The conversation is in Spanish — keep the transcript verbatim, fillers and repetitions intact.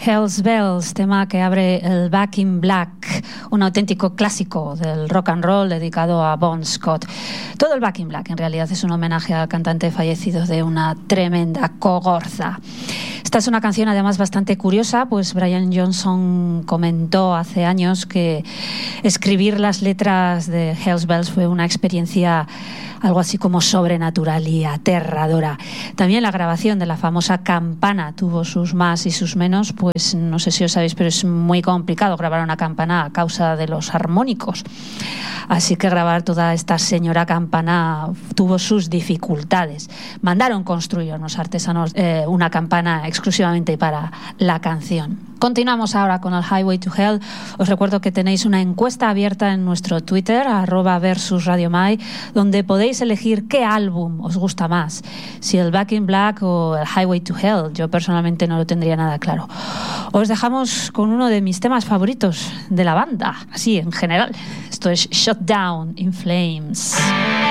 Hell's Bells, tema que abre el Back in Black, un auténtico clásico del rock and roll dedicado a Bon Scott. Todo el Back in Black en realidad es un homenaje al cantante fallecido de una tremenda cogorza. Esta es una canción además bastante curiosa, pues Brian Johnson comentó hace años que escribir las letras de Hell's Bells fue una experiencia algo así como sobrenatural y aterradora. También la grabación de la famosa campana tuvo sus más y sus menos, pues no sé si os sabéis, pero es muy complicado grabar una campana a causa de los armónicos. Así que grabar toda esta señora campana tuvo sus dificultades. Mandaron construir unos artesanos eh, una campana exclusivamente para la canción. Continuamos ahora con el Highway to Hell. Os recuerdo que tenéis una encuesta abierta en nuestro Twitter, arroba versus Radio Mai, donde podéis elegir qué álbum os gusta más, si el Back in Black o el Highway to Hell. Yo personalmente no lo tendría nada claro. Os dejamos con uno de mis temas favoritos de la banda, así en general. Esto es Shut Down in Flames.